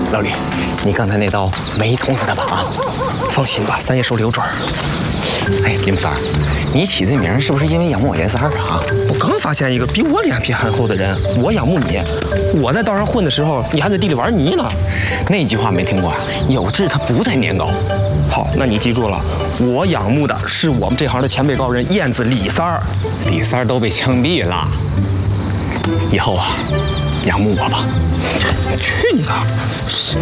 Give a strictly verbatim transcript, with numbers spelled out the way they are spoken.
老李，你刚才那刀没捅死他吧？啊， 放心吧，咱也手里有准儿。 哎，林木三儿，你起这名是不是因为仰慕我爷仨儿啊？ 我刚发现一个比我脸皮还厚的人，我仰慕你。我在道上混的时候，你还在地里玩泥呢。 那句话没听过啊？有志他不在年高。 好，那你记住了，我仰慕的是我们这行的前辈高人燕子李三儿。 李三儿都被枪毙了，以后啊，仰慕我吧。 去你的！